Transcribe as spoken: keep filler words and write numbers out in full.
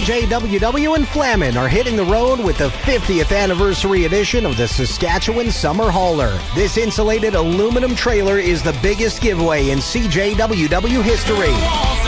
J W W and Flamin are hitting the road with the fiftieth anniversary edition of the Saskatchewan Summer Hauler. This insulated aluminum trailer is the biggest giveaway in C J W W history.